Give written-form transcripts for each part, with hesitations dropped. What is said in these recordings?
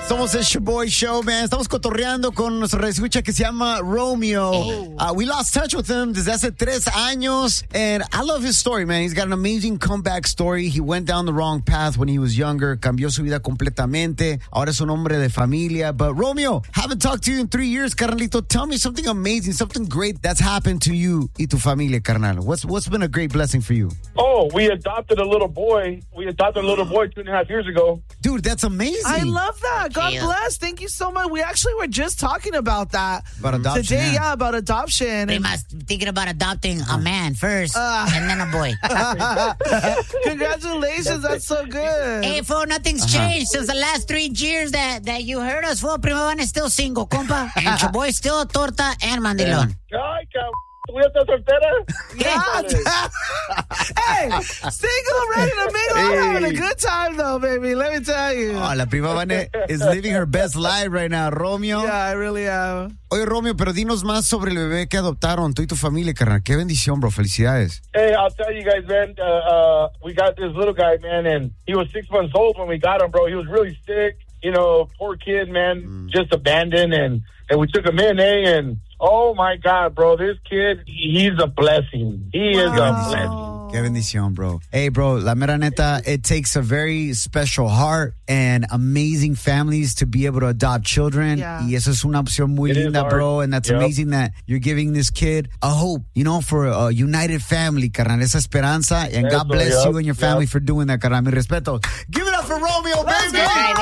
Somos el Shaboy Show, man. Estamos cotorreando con nuestro reescucha que se llama Romeo. We lost touch with him desde hace 3 años. And I love his story, man. He's got an amazing comeback story. He went down the wrong path when he was younger. Cambió su vida completamente. Ahora es un hombre de familia. But Romeo, haven't talked to you in 3 years, carnalito. Tell me something amazing, something great that's happened to you y tu familia, carnal. What's been a great blessing for you? Oh, we adopted a little boy. 2.5 years ago. Dude, that's amazing. I love that. God bless. Thank you so much. We actually were just talking about that. About adoption. Today, yeah, about adoption. They must thinking about adopting a man first and then a boy. Congratulations. That's so good. Hey, fool, nothing's changed since the last 3 years that you heard us, fool. Primo Van is still single, compa. And your boy still torta and mandilón. Ay, cabrón. ¿Tú ya estás soltera? Hey, single, ready to mingle. I'm having a good time, though, baby. Let me tell you. Oh, la prima Vane is living her best life right now, Romeo. Yeah, I really am. Oye, Romeo, pero dinos más sobre el bebé que adoptaron, tú y tu familia, carnal. Qué bendición, bro. Felicidades. Hey, I'll tell you guys, man. We got this little guy, man, and he was 6 months old when we got him, bro. He was really sick. You know, poor kid, man, just abandoned, and we took him in, and oh, my God, bro, this kid, he's a blessing. He is a blessing. Qué bendición, bro. Hey, bro, la mera neta, it takes a very special heart and amazing families to be able to adopt children. Yeah. Y eso es una opción muy linda, bro. And that's amazing that you're giving this kid a hope, you know, for a united family, carnal. Esa esperanza. And God bless you and your family for doing that, carnal. Mi respeto. Give it up for Romeo, baby.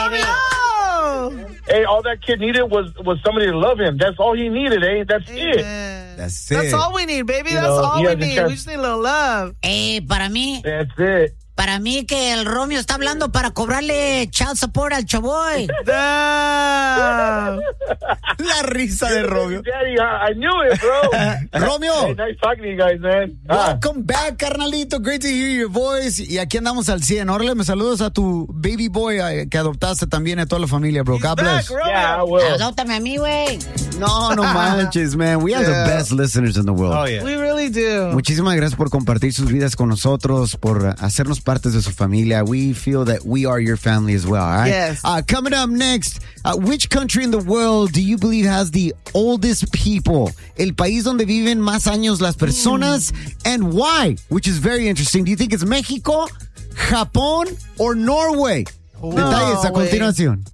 Hey, all that kid needed was somebody to love him. That's all he needed, eh? That's it. That's it. That's all we need, baby. That's all we need. We just need a little love. Para mí. That's it. Para mí que el Romeo está hablando para cobrarle child support al Chaboy. La risa de Romeo. Daddy, I knew it, bro. Romeo. Hey, nice talking to you guys, man. Welcome back, carnalito. Great to hear your voice. Y aquí andamos al 100. Órale, me saludos a tu baby boy que adoptaste también, a toda la familia, bro. God bless. Yeah, I will. Adóptame a mí, güey. No manches, man. We have the best listeners in the world. Oh, yeah. We really do. Muchísimas gracias por compartir sus vidas con nosotros, por hacernos partes de su familia. We feel that we are your family as well, all right? Yes. Coming up next, which country in the world do you believe has the oldest people? El país donde viven más años las personas, and why? Which is very interesting. Do you think it's Mexico, Japón, or Norway? Detalles a continuación.